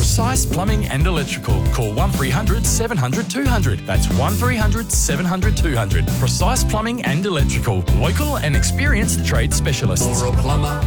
Precise Plumbing and Electrical. Call 1300 700 200. That's 1300 700 200. Precise Plumbing and Electrical. Local and experienced trade specialists. For a plumber,